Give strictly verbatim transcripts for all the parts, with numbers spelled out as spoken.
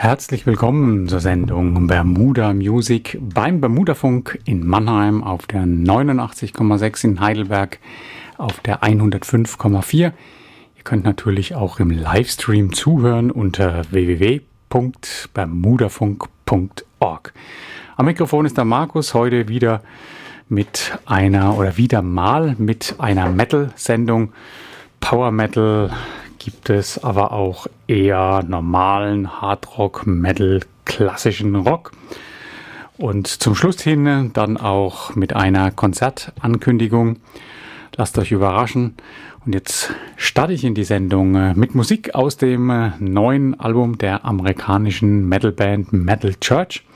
Herzlich willkommen zur Sendung Bermuda Music beim Bermudafunk in Mannheim auf der neunundachtzig Komma sechs, in Heidelberg auf der hundertfünf Komma vier. Ihr könnt natürlich auch im Livestream zuhören unter w w w punkt bermudafunk punkt org. Am Mikrofon ist der Markus, heute wieder mit einer oder wieder mal mit einer Metal-Sendung. Power Metal gibt es, aber auch eher normalen Hardrock, Metal, klassischen Rock. Und zum Schluss hin dann auch mit einer Konzertankündigung. Lasst euch überraschen. Und jetzt starte ich in die Sendung mit Musik aus dem neuen Album der amerikanischen Metalband Metal Church,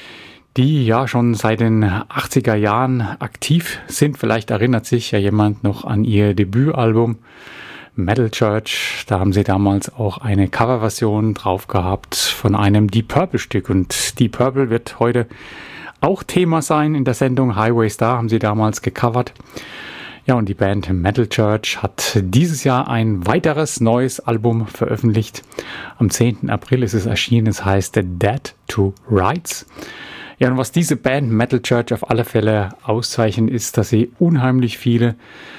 die ja schon seit den achtziger Jahren aktiv sind. Vielleicht erinnert sich ja jemand noch an ihr Debütalbum Metal Church. Da haben sie damals auch eine Coverversion drauf gehabt von einem Deep Purple Stück. Und Deep Purple wird heute auch Thema sein in der Sendung. Highway Star haben sie damals gecovert. Ja, und die Band Metal Church hat dieses Jahr ein weiteres neues Album veröffentlicht. Am zehnten April ist es erschienen. Es heißt Dead to Rights. Ja, und was diese Band Metal Church auf alle Fälle auszeichnet, ist, dass sie unheimlich viele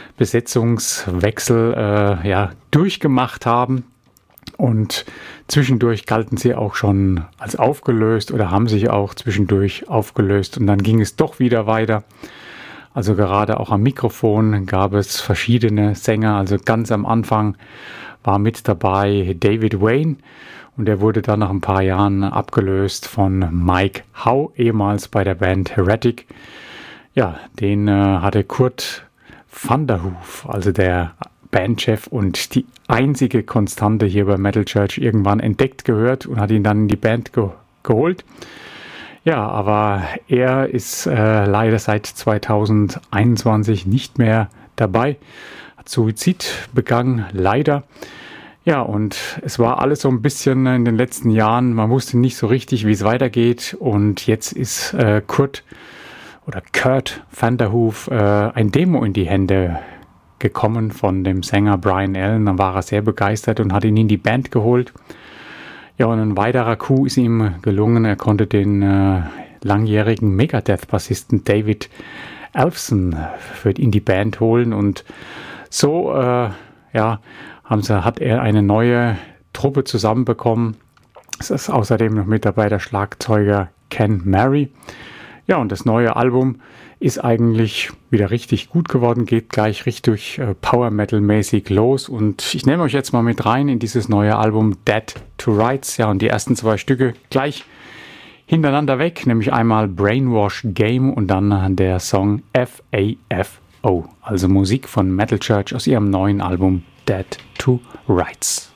Besetzungswechsel äh, ja, durchgemacht haben. Und zwischendurch galten sie auch schon als aufgelöst oder haben sich auch zwischendurch aufgelöst. Und dann ging es doch wieder weiter. Also gerade auch am Mikrofon gab es verschiedene Sänger. Also ganz am Anfang war mit dabei David Wayne. Und er wurde dann nach ein paar Jahren abgelöst von Mike Howe, ehemals bei der Band Heretic. Ja, den äh, hatte Kurt van der Hoof, also der Bandchef und die einzige Konstante hier bei Metal Church, irgendwann entdeckt, gehört und hat ihn dann in die Band ge- geholt. Ja, aber er ist äh, leider seit zweitausendeinundzwanzig nicht mehr dabei, hat Suizid begangen, leider. Ja, und es war alles so ein bisschen in den letzten Jahren, man wusste nicht so richtig, wie es weitergeht. Und jetzt ist äh, Kurt oder Kurt van der Hoof äh, ein Demo in die Hände gekommen von dem Sänger Brian Allen. Dann war er sehr begeistert und hat ihn in die Band geholt. Ja, und ein weiterer Coup ist ihm gelungen. Er konnte den äh, langjährigen Megadeth-Bassisten David Ellefson für in die Band holen. Und so, äh, ja, haben sie, hat er eine neue Truppe zusammenbekommen. Es ist außerdem noch mit dabei der Schlagzeuger Ken Mary. Ja, und das neue Album ist eigentlich wieder richtig gut geworden, geht gleich richtig äh, Power Metal mäßig los. Und ich nehme euch jetzt mal mit rein in dieses neue Album Dead to Rights. Ja, und die ersten zwei Stücke gleich hintereinander weg, nämlich einmal Brainwash Game und dann der Song F A F O, also Musik von Metal Church aus ihrem neuen Album Dead to Rights.